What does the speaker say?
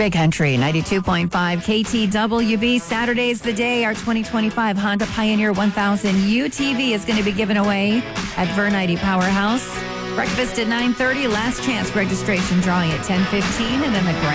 Big Country 92.5 KTWB. Saturday's the day our 2025 Honda Pioneer 1000 UTV is going to be given away at Vernite Powerhouse. Breakfast at 9:30. Last chance registration drawing at 10:15, and then the grand